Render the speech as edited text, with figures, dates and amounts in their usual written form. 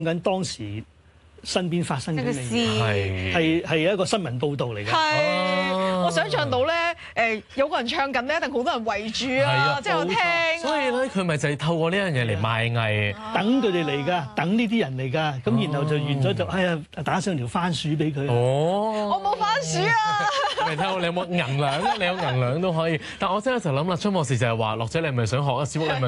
緊當時身邊發生嘅嘅事，係一個新聞報導嚟嘅。 係，我想象到咧，有個人唱緊咧，一定好多人圍住啊，即係我聽。 所以咧，佢咪就係透過呢樣嘢嚟賣藝， 等佢哋嚟㗎，等呢啲人嚟㗎。咁然後就完咗就，哎呀，打上條番薯俾佢。 我冇番薯啊！ 你睇下你有冇銀兩？你有銀兩都可以。但我真係就諗啦，張博士就係話，樂姐你係咪想學啊？小福你咪。